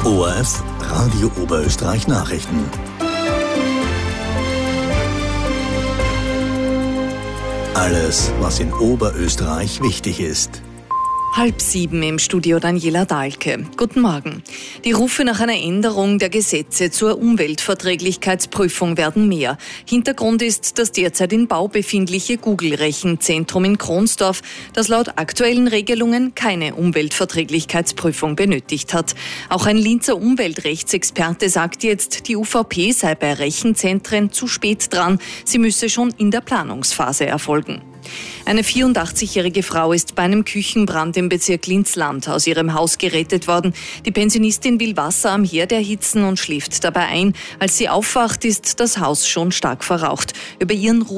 ORF Radio Oberösterreich Nachrichten. Alles, was in Oberösterreich wichtig ist. 6:30 im Studio Daniela Dahlke. Guten Morgen. Die Rufe nach einer Änderung der Gesetze zur Umweltverträglichkeitsprüfung werden mehr. Hintergrund ist das derzeit in Bau befindliche Google-Rechenzentrum in Kronsdorf, das laut aktuellen Regelungen keine Umweltverträglichkeitsprüfung benötigt hat. Auch ein Linzer Umweltrechtsexperte sagt jetzt, die UVP sei bei Rechenzentren zu spät dran. Sie müsse schon in der Planungsphase erfolgen. Eine 84-jährige Frau ist bei einem Küchenbrand im Bezirk Linz-Land aus ihrem Haus gerettet worden. Die Pensionistin will Wasser am Herd erhitzen und schläft dabei ein. Als sie aufwacht, ist das Haus schon stark verraucht. Über ihren